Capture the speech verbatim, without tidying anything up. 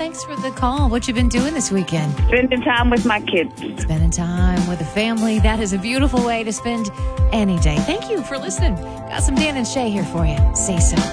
thanks for the call. What you been doing this weekend? Spending time with my kids. Spending time with the family. That is a beautiful way to spend any day. Thank you for listening. Got some Dan and Shay here for you. Say so.